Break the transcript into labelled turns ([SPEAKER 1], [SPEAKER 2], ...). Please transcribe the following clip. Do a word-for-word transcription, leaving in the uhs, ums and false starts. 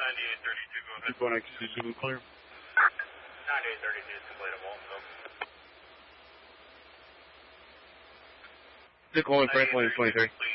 [SPEAKER 1] ninety-eight thirty-two, go ahead.
[SPEAKER 2] Going X two Zulu clear.
[SPEAKER 1] ninety-eight thirty-two is complete at Waltonville.
[SPEAKER 2] Stick one, Franklin twenty-three.